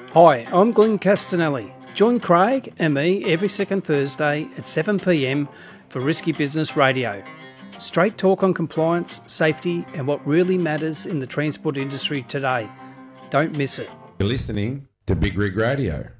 Hi, I'm Glenn Castanelli. Join Craig and me every second Thursday at 7 p.m. for Risky Business Radio. Straight talk on compliance, safety, and what really matters in the transport industry today. Don't miss it. You're listening to Big Rig Radio.